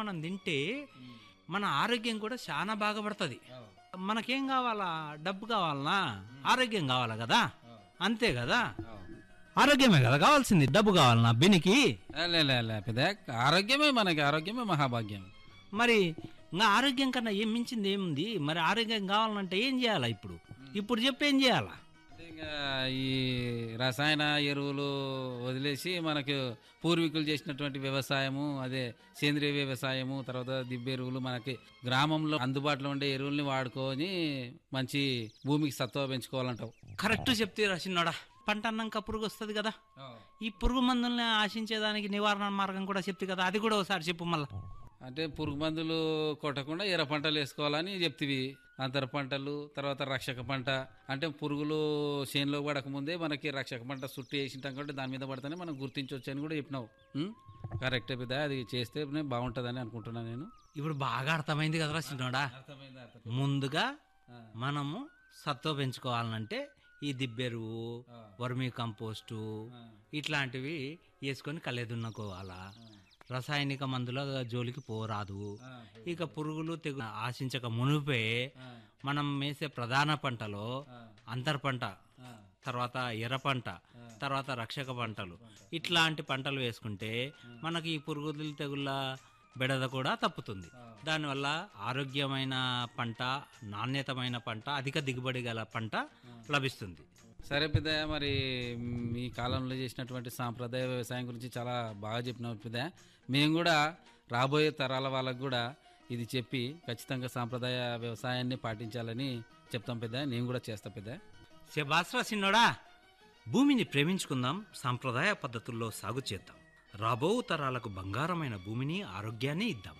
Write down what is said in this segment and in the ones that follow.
మనం తింటే మన ఆరోగ్యం కూడా చాలా బాగుపడుతుంది. మనకేం కావాలా? డబ్బు కావాలనా? ఆరోగ్యం కావాలా కదా? అంతే కదా, ఆరోగ్యమే కదా కావాల్సింది, డబ్బు కావాలనా బినికి? పెద్ద ఆరోగ్యమే మనకి, ఆరోగ్యమే మహాభాగ్యం. మరి ఇంకా ఆరోగ్యం కన్నా ఏం మించింది ఏముంది? మరి ఆరోగ్యం కావాలంటే ఏం చేయాలా? ఇప్పుడు చెప్పి ఏం చేయాలా? ఇంకా ఈ రసాయన ఎరువులు వదిలేసి మనకు పూర్వీకులు చేసినటువంటి వ్యవసాయము, అదే సేంద్రియ వ్యవసాయము, తర్వాత దిబ్బ ఎరువులు, మనకి గ్రామంలో అందుబాటులో ఉండే ఎరువుల్ని వాడుకొని మంచి భూమికి సత్వ పెంచుకోవాలంటావు. కరెక్ట్ చెప్తే రాసినోడా. పంట అన్నాక పురుగు వస్తుంది కదా, ఈ పురుగు మందుల్ని ఆశించేదానికి నివారణ మార్గం కూడా చెప్తే కదా, అది కూడా ఒకసారి చెప్పు మళ్ళా. అంటే పురుగు మందులు కొట్టకుండా ఎర్ర పంటలు వేసుకోవాలని చెప్తివి. అంతర పంటలు, తర్వాత రక్షక పంట, అంటే పురుగులు చేనులో పడకముందే మనకి రక్షక పంట చుట్టూ వేసింటాం కాబట్టి దాని మీద పడితేనే మనం గుర్తించవచ్చు అని కూడా చెప్పినావు. కరెక్టే పెద్ద, అది చేస్తే బాగుంటుందని అనుకుంటున్నాను నేను. ఇప్పుడు బాగా అర్థమైంది కదరా చిన్నోడా. ముందుగా మనము సత్వ పెంచుకోవాలంటే ఈ దిబ్బెరువు, వర్మీ కంపోస్టు ఇట్లాంటివి వేసుకొని కళ్ళెదున్నుకోవాలా. రసాయనిక మందుల జోలికి పోరాదు. ఇక పురుగులు తెగు ఆశించక మునిపే మనం వేసే ప్రధాన పంటలో అంతర పంట, తర్వాత ఎర్ర పంట, తర్వాత రక్షక పంటలు, ఇట్లాంటి పంటలు వేసుకుంటే మనకి ఈ పురుగులు తెగుళ్ళ బెడద కూడా తప్పుతుంది. దానివల్ల ఆరోగ్యమైన పంట, నాణ్యతమైన పంట, అధిక దిగుబడి గల పంట లభిస్తుంది. సరే పెద్దయ్య, మరి మీ కాలంలో చేసినటువంటి సాంప్రదాయ వ్యవసాయం గురించి చాలా బాగా చెప్పినావు పెద్దయ్య. మేము కూడా రాబోయే తరాల వాళ్ళకు కూడా ఇది చెప్పి ఖచ్చితంగా సాంప్రదాయ వ్యవసాయాన్ని పాటించాలని చెప్తాం పెద్దయ్య. నేను కూడా చేస్తా పెద్దయ్య. శభాస్రా సిన్నోడా. భూమిని ప్రేమించుకుందాం, సాంప్రదాయ పద్ధతుల్లో సాగు చేద్దాం. రాబో తరాలకు బంగారమైన భూమిని, ఆరోగ్యాన్ని ఇద్దాం.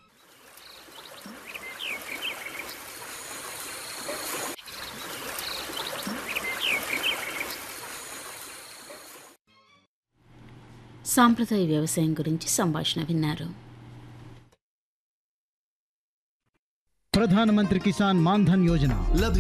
సాంప్రదాయ వ్యవసాయం గురించి సంభాషణ విన్నారు. ప్రధానమంత్రి కిసాన్ మాన్ ధన్ యోజన